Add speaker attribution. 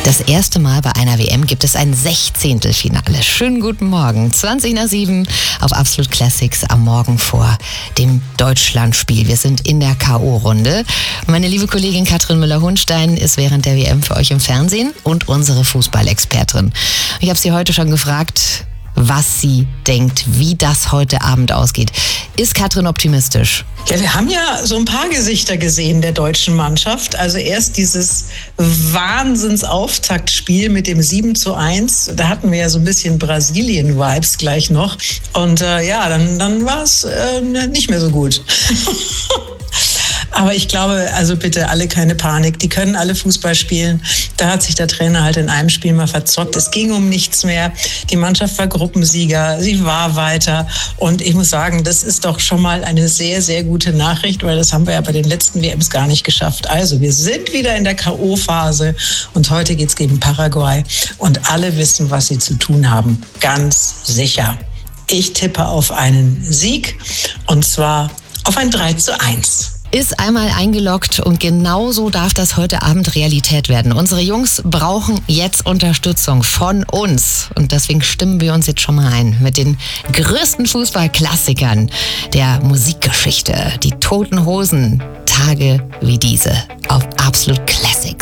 Speaker 1: Das erste Mal bei einer WM gibt es ein Sechzehntelfinale. Schönen guten Morgen. 20:07 auf Absolut Classics am Morgen vor dem Deutschlandspiel. Wir sind in der K.O.-Runde. Meine liebe Kollegin Katrin Müller-Hunstein ist während der WM für euch im Fernsehen und unsere Fußballexpertin. Ich habe sie heute schon gefragt, was sie denkt, wie das heute Abend ausgeht. Ist Katrin optimistisch?
Speaker 2: Ja, wir haben ja so ein paar Gesichter gesehen der deutschen Mannschaft. Also erst dieses Wahnsinnsauftaktspiel mit dem 7:1. Da hatten wir ja so ein bisschen Brasilien-Vibes gleich noch. Und dann war es nicht mehr so gut. Aber ich glaube, also bitte alle keine Panik. Die können alle Fußball spielen. Da hat sich der Trainer halt in einem Spiel mal verzockt. Es ging um nichts mehr. Die Mannschaft war Gruppensieger. Sie war weiter. Und ich muss sagen, das ist doch schon mal eine sehr, sehr gute Nachricht, weil das haben wir ja bei den letzten WMs gar nicht geschafft. Also wir sind wieder in der K.O.-Phase und heute geht's gegen Paraguay. Und alle wissen, was sie zu tun haben. Ganz sicher. Ich tippe auf einen Sieg und zwar auf ein 3:1.
Speaker 1: Ist einmal eingeloggt und genauso darf das heute Abend Realität werden. Unsere Jungs brauchen jetzt Unterstützung von uns und deswegen stimmen wir uns jetzt schon mal ein mit den größten Fußballklassikern der Musikgeschichte. Die Toten Hosen, Tage wie diese auf Absolut Classics.